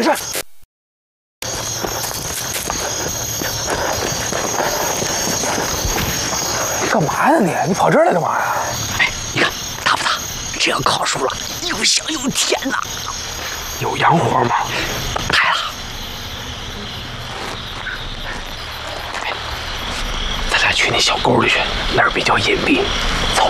去。你干嘛呀你？你跑这儿来干嘛呀？ 哎，你看大不大？这样烤熟了，又香又甜呐。 有洋活吗？ 太了。 咱俩去那小沟里去，那儿比较隐蔽。走。